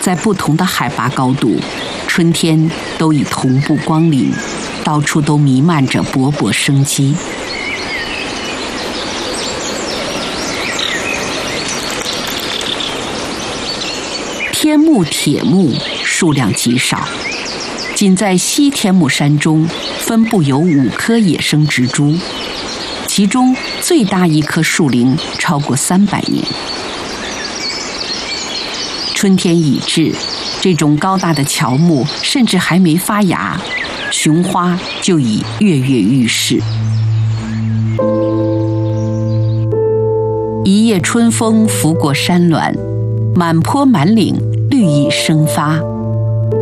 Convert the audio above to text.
在不同的海拔高度，春天都已同步光临，到处都弥漫着勃勃生机。天目、铁目数量极少，仅在西天目山中分布有5棵野生植株，其中最大一棵树龄超过300年。春天已至，这种高大的乔木甚至还没发芽，雄花就已跃跃欲试。一夜春风拂过山峦，满坡满岭绿意生发。